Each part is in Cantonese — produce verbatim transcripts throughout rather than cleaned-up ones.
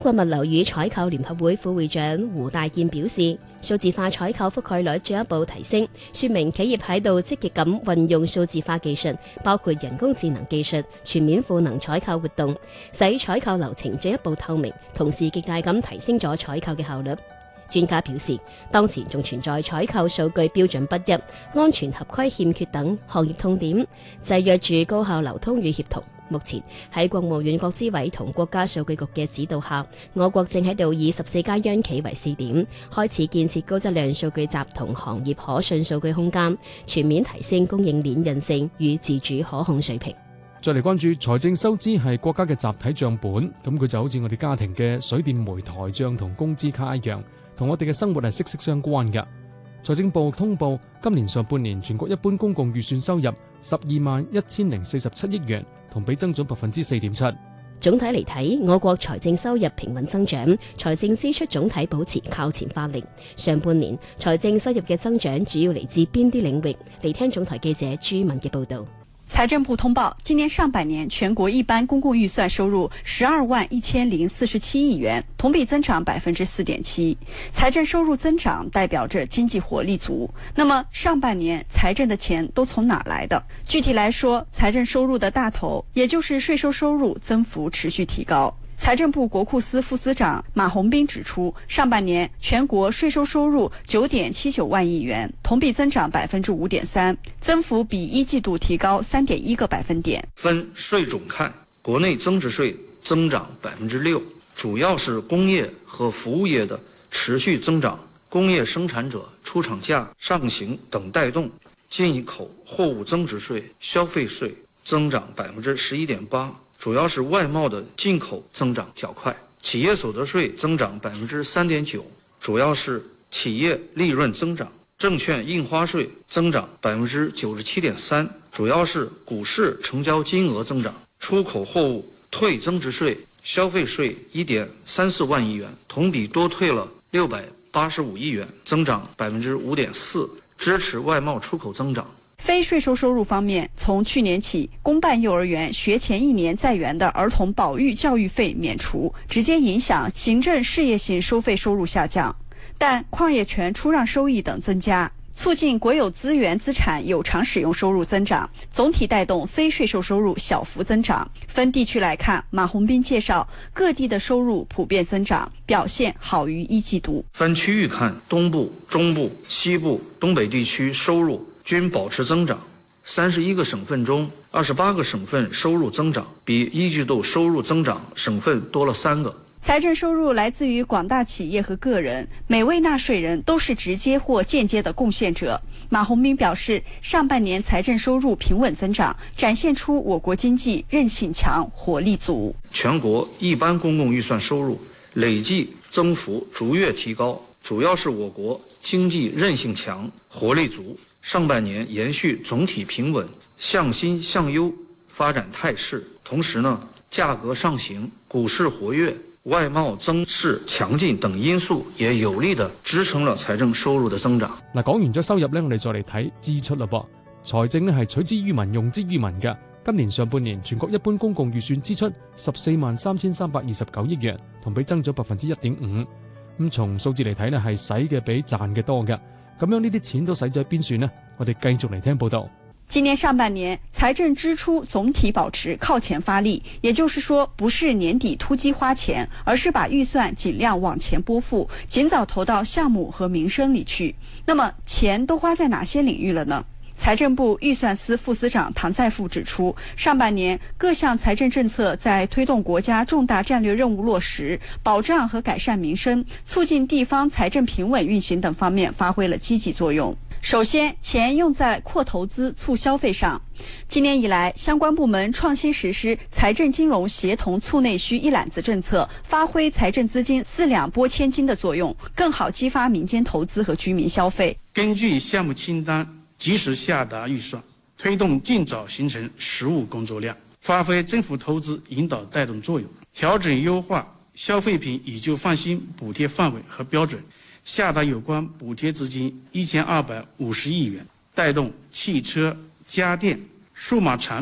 國物流與採購聯合會副會長胡大健表示，數字化採購覆蓋率進一步提升，說明企業喺度積極咁運用數字化技術，包括人工智能技術，全面賦能採購活動，使採購流程進一步透明，同時極大咁提升咗採購嘅效率。專家表示，當前仲存在採購數據標準不一、安全合規欠缺等行業痛點，制約住高效流通與協同。目前喺國務院國資委同國家數據局嘅指導下，我國正喺度以十四家央企為試點，開始建設高質量數據集同行業可信數據空間，全面提升供應鏈韌性與自主可控水平。 再嚟關注財政收支係國家嘅集體帳本，咁佢就好似我哋家庭嘅水電煤台帳同工資卡一樣，同我哋嘅生活係息息相關嘅。財政部通報今年上半年全國一般公共預算收入十二萬一千零四十七億元，同比增長百分之四點七。 總體嚟睇，我國財政收入平穩增長，財政支出總體保持靠前發力。上半年財政收入嘅增長主要嚟自邊啲領域？嚟聽總台記者朱敏嘅報道。 財政部通報，今年上半年全國一般公共預算收入十二萬一千零四十七億元，同比增長百分之四點七。財政收入增長代表着經濟活力足。那麼上半年財政的錢都從哪來的？具體來說，財政收入的大頭，也就是稅收收入增幅持續提高。財政部國庫司副司長馬洪斌指出，上半年全國稅收收入九點七九萬億元，同比增長百分之五點三，增幅比一季度提高三點一個百分點。 分稅種看，國內增值稅增長百分之六，主要是工業和服務業的持續增長，工業生產者出廠價上行等帶動。進口貨物增值稅、消費稅增長百分之十一點八。主要是外貿的進口增長較快，企業所得稅增長百分之三點九，主要是企業利潤增長；證券印花稅增長百分之九十七點三，主要是股市成交金額增長；出口貨物退增值稅、消費稅一點三四萬億元，同比多退了六百八十五億元，增長百分之五點四，支持外貿出口增長。 非稅收收入方面，從去年起，公辦幼兒園學前一年在園的兒童保育教育費免除，直接影響行政事業性收費收入下降，但礦業權出讓收益等增加，促進國有資源資產有償使用收入增長，總體帶動非稅收收入小幅增長。分地區來看，馬洪斌介紹各地的收入普遍增長，表現好於一季度。 分區域看，東部、中部、西部、東北地區收入均保持增長，三十一個省份中，二十八個省份收入增長，比一季度收入增長省份多了三個。 財政收入來自於廣大企業和個人，每位納稅人都是直接或間接的貢獻者。馬洪斌表示，上半年財政收入平穩增長，展現出我國經濟韌性強、活力足。 全國一般公共預算收入累計增幅逐月提高，主要是我國經濟韌性強、活力足。上半年延續總體平穩、向新向優發展態勢，同時呢，價格上行、股市活躍、外貿增勢強勁等因素也有力地支撐了財政收入的增長。 嗱，講完咗收入呢，我哋再嚟睇支出啦噃。財政呢係取之於民、用之於民嘅。今年上半年全國一般公共預算支出十四萬三千三百二十九億元，同比增長百分之一點五。咁從數字嚟睇呢，係使嘅比賺嘅多嘅。咁樣呢啲錢都使咗喺邊算呢？我哋繼續嚟聽報道。 今年上半年財政支出總體保持靠前發力，也就是說不是年底突擊花錢，而是把預算盡量往前撥付，盡早投到項目和民生裏去。那麼錢都花在哪些領域了呢？財政部預算司副司長唐在富指出，上半年各項財政政策在推動國家重大戰略任務落實、保障和改善民生、促進地方財政平穩運行等方面發揮了積極作用。首先，錢用在擴投資、促消費上。今年以來，相關部門創新實施財政金融協同促內需一攬子政策，發揮財政資金四兩撥千斤的作用，更好激發民間投資和居民消費。 根據項目清單，及時下達預算，推動盡早形成實務工作量，發揮政府投資引導帶動作用，調整優化消費品以舊換新補貼範圍和標準，下達有關補貼資金一千二百五十億元，帶動汽車、家電、數碼產品、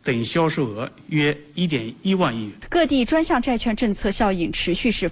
等销售额约一点一万亿元。 各地专项债券政策效应持续释放。